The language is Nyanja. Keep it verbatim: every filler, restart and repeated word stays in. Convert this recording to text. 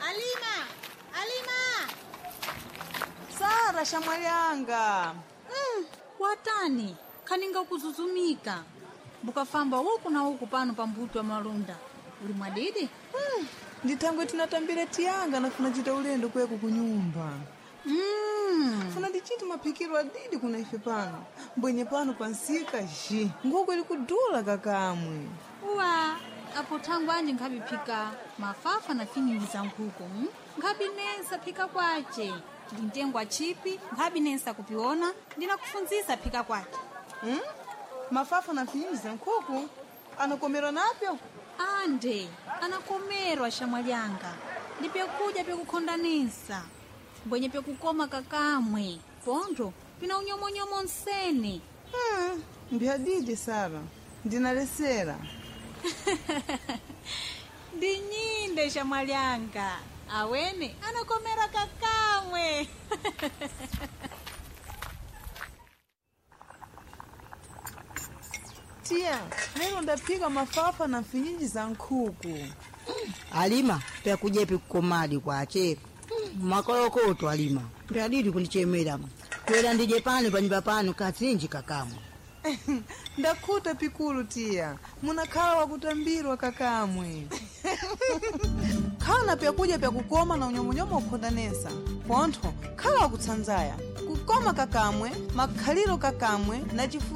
Alima! Alima! Sara shamwalianga. Mm, watani kaninga kuzuzumika bukafamba huku na huku pano pa mbuto wa malunda uli mwadidi. Mm, nditangwe tinatambira tiyanga na funa chita ulendo kweku kunyumba. Mm. Funa ndichiti mapikiro adidi kuna ife pano mbwenye pano pansika ji nguko ili kudula kakamwe. Uwa apo tangu anje nkabipika mafafa na finyingi za nkuku. Mm? Nkabinesa pika kwache ndintengwa chipi nkabinesa kupiona ndina kufunzisa pika kwache. Mm? Mafafa na finyingi za nkuku anakomerwa napyo? Ande anakomerwa shamwalianga ndipekuja pekukondanisa mbwenye pekukoma kakamwe pondo pina unyomonyomo nsene. Hmm, mbiadidi Sara ndinalesera. Ndinyinde shamwalianga awene anakomera kakamwe. Tia, leo ndapika mafafa na finyinji za nkuku. Alima, pia kujepi kukomadi kwa ache. Makolokoto Alima. Pia didi kunichemera. Kwela ndije pani panyumba pano katsinji kakamwe. Ndakuta pikulu tia. Munakala wa kutambirwa kakamwe. Kana pia kuja pia kukoma na unyomonyomo ukondanesa. Ponto, kala wa kutsanzaya. Kukoma kakamwe, makaliro kakamwe na chifu